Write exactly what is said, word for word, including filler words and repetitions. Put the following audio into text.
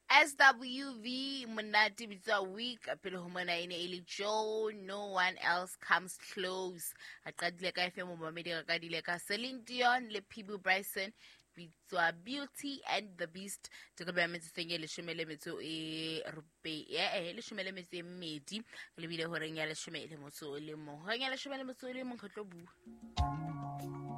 S W V Monate Bitsa Week pele ho mona ene ele Joe, no one else comes close. A qadile ka F M Momamedi ka kadile ka Celine Dion le P B Bryson Bitswa Beauty and the Beast. Teka ba metso tsenge le shomele metso e rupe eh le shomele metso e mmedi le bile ho reng ya le shomele motso le mo ho reng ya le shomele motso le mo khotlo bu.